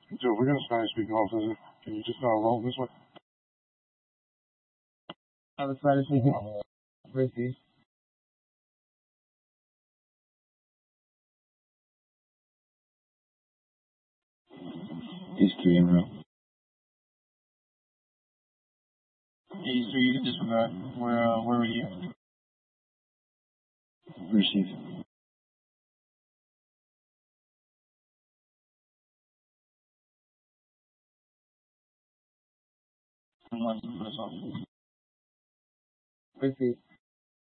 Joe, we're gonna Spanish speaking officer. Can you just roll this way? I'm a Spanish speaking Ricky. He's 3 in a row. Hey, so you can disregard. Where were you? Receive. Receive.